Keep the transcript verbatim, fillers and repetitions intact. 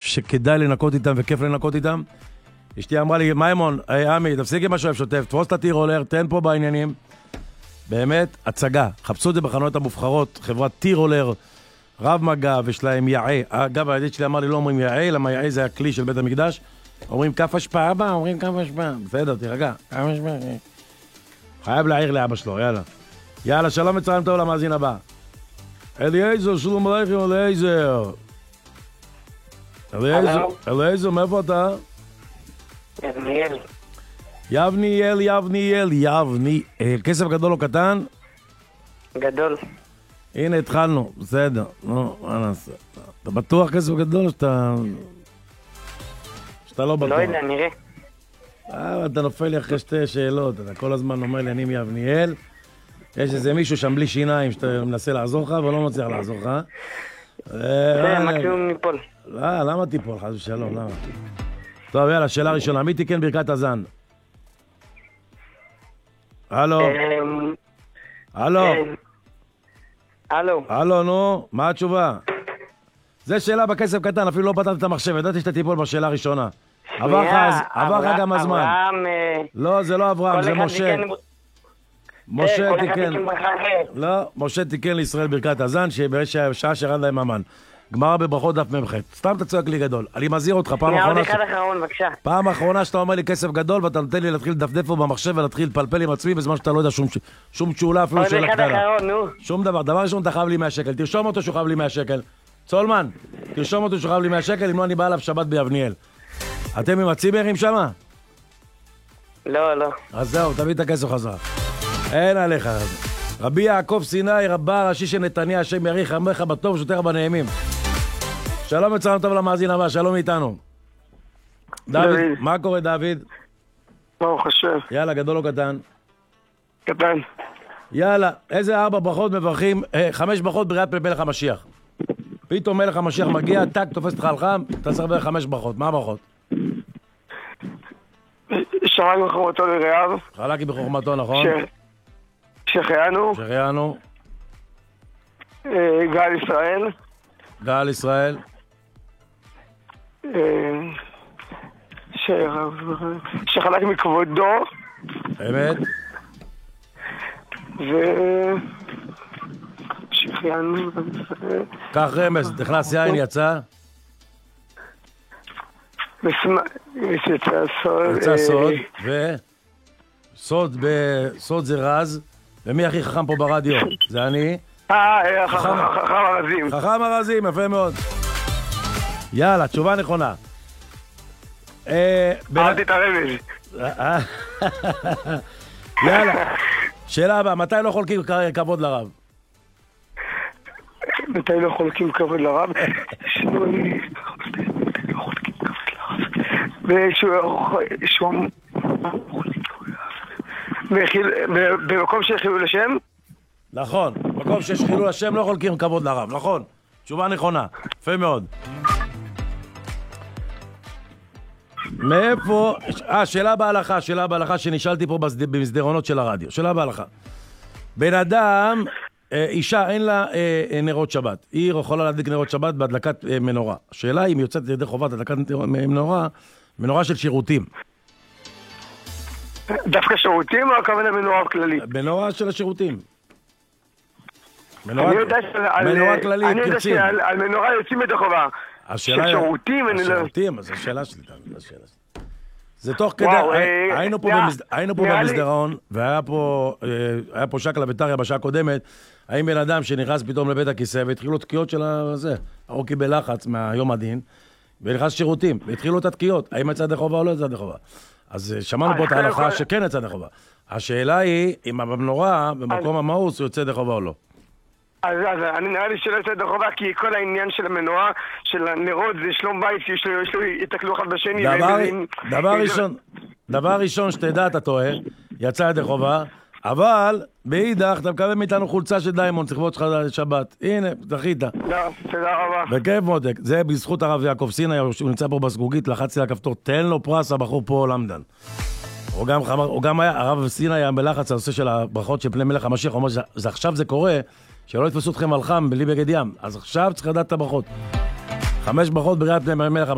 שכדאי לנקות איתם וכיף לנקות איתם. אשתי אמרה לי, מיימון, עמי, תפסיק עם מה שאוהב שוטף, תפוס את הטירולר, תן פה בעניינים. באמת, הצגה. חפשו את זה בחנויות המובחרות, חברת טירולר, רב מגע, ויש להם יעי. אגב, הידיד שלי אמר לי, לא אומרים יעי, למה יעי זה הכלי של בית המקדש. אומרים כף השפעה, אבא, אומרים כף השפעה. בסדר, תירגע, כף השפעה. חייב להעיר לאבא שלו, יאללה. יאללה, שלום וצהריים טוב למאזין הבא. אליעזר, שלום עליכם, אליעזר. אליעזר, אליעזר, מאיפה אתה? יבניאל. יבניאל, יבניאל, יבניאל. כסף גדול או קטן? גדול. הנה, התחלנו, בסדר. נו, מה נעשה? אתה בטוח כסף גדול או שאתה... שאתה לא בטוח? לא יודע, נראה. אה, אתה נופל לי אחרי שתי שאלות. אתה כל הזמן אומר לי, אני מיבניאל. יש איזה מישהו שם בלי שיניים שאתה מנסה לעזור לך, אבל לא מצליח לעזור לך. זה מקסימום ניפול. לא, למה תיפול? חס ושלום, למה? טוב, יאללה, שאלה ראשונה. מי תיקן ברכת הזן? הלו? הלו? הלו? הלו, נו, מה התשובה? זה שאלה בכסף קטן, אפילו לא פתרת את המחשב, ידעתי שאתה תיפול בשאלה הראשונה. עבר לך גם הזמן. לא, זה לא אברהם, זה משה. משה תיקן. לא, משה תיקן לישראל ברכת הזן, שבשעה שירד להם המן. גמרא בברכות דף ממ"ח. סתם אתה צועק לי גדול. אני מזהיר אותך, פעם אחרונה... אחד אחרון, בבקשה. פעם אחרונה שאתה אומר לי כסף גדול, ואתה נותן לי להתחיל לדפדף פה במחשב ולהתחיל לפלפל עם עצמי, בזמן שאתה לא יודע שום תשאולה, אפילו שאלה קטנה. עוד אחד אחרון, נו. שום דבר. דבר ראשון, אתה חייב לי מאה שקל. תרשום אותו שהוא חייב לי מאה שקל. צולמן, תרשום אותו שהוא חייב לי מאה שקל, אם לא אני בא אליו שבת ביבניאל. אתם עם הצימרים שמה? לא, לא. אז זהו, תביא את הכסף חזרה. אין עליך. רבי יעקב סיני, רבה הראשי של נתניה, השם יאריך ימיך בטוב ושותך בנעימים. שלום וצהריים טוב למאזין הבא, שלום איתנו. דוד, מה קורה דוד? ברוך השם. יאללה, גדול או קטן? קטן. יאללה, איזה ארבע ברכות מברכים, אה, חמש ברכות בריאת מלך המשיח. פתאום מלך המשיח מגיע, טק, תופס אותך על חם, אתה צריך לברך חמש ברכות. מה הברכות? שרק בחוכמתו לרעיו. חלקי בחוכמתו, נכון? שהחיינו. שהחיינו. גאל ישראל. גאל ישראל. שחלק מכבודו. אמת. ו... שהחיינו. כך רמז, נכנס יין, יצא? יצא סוד. יצא סוד, ו... סוד, סוד זה רז, ומי הכי חכם פה ברדיו? זה אני. אה, חכם הרזים. חכם הרזים, יפה מאוד. יאללה, תשובה נכונה. אל תתערב. יאללה, שאלה הבאה, מתי לא חולקים כבוד לרב? מתי לא חולקים כבוד לרב? מתי לא חולקים כבוד לרב? במקום שיש חילול השם? נכון, במקום שיש חילול השם לא חולקים כבוד לרב, נכון. תשובה נכונה, יפה מאוד. מאיפה... אה, שאלה בהלכה, שאלה בהלכה שנשאלתי פה במסדרונות של הרדיו. שאלה בהלכה. בן אדם, אישה אין לה נרות שבת. היא יכולה להדליק נרות שבת בהדלקת מנורה. השאלה היא אם יוצאת לידי חובת הדלקת מנורה, מנורה של שירותים. דווקא שירותים או הכוונה מנורה כללית? מנורה של השירותים. מנורה כללית, אני יודע שעל מנורה יוצאים את החובה. שירותים, אני לא... שירותים, אז השאלה שלי, השאלה שלי. זה תוך כדי, היינו פה במסדרון, והיה פה שקלה וטריה בשעה קודמת, האם בן אדם שנכנס פתאום לבית הכיסא, והתחילו תקיעות של זה, הוא קיבל לחץ מהיום הדין, ונכנס שירותים, והתחילו את התקיעות, האם יצא ידי חובה או לא יצא ידי חובה. אז שמענו פה את ההלכה שכן יצא ידי חובה. השאלה היא, אם המנורה, במקום המאוס, הוא יוצא ידי חובה או לא. אז, אז אני נראה לי שלא יוצא ידי חובה, כי כל העניין של המנורה, של הנרות, זה שלום בית, יש לו, יש לו, יתקלו אחד בשני. דבר, דבר ראשון, דבר ראשון שתדע, אתה טועה, יצא ידי חובה, אבל באידך, אתה מקבל מאיתנו חולצה של דיימונד, לכבוד שלך שבת. הנה, זכית. לא, תודה רבה. בכיף מותק, זה בזכות הרב יעקב סיני, הוא נמצא פה בסגוגית, לחצתי לכפתור, תן לו פרס, הבחור פה למדן. הוא גם, הוא גם היה, הרב סיני היה בלחץ, הנושא של הברכות של פני מלך המשיח, הוא אומר, זה, עכשיו זה קורה, שלא יתפסו אתכם על חם בלי בגד ים, אז עכשיו צריך לדעת את הברכות. חמש ברכות בריאת פני מלך המשיח.